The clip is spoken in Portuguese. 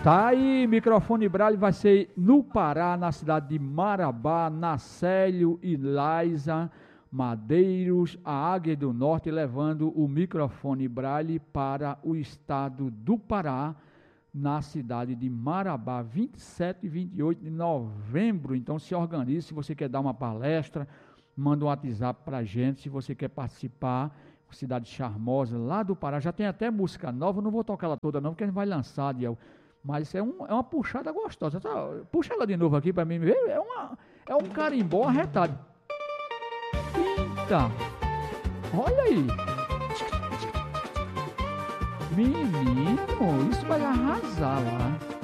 Tá aí, microfone Braille vai ser no Pará, na cidade de Marabá, Nacélio e Laiza, Madeiros, a Águia do Norte, levando o microfone Braille para o estado do Pará, na cidade de Marabá, 27 e 28 de novembro. Então se organize, se você quer dar uma palestra, manda um WhatsApp para a gente, se você quer participar, cidade charmosa, lá do Pará, já tem até música nova, não vou tocar ela toda não, porque a gente vai lançar, Diel, mas é uma puxada gostosa, tá? Puxa ela de novo aqui para mim ver, é um carimbó arretado. Eita, olha aí, menino, isso vai arrasar lá.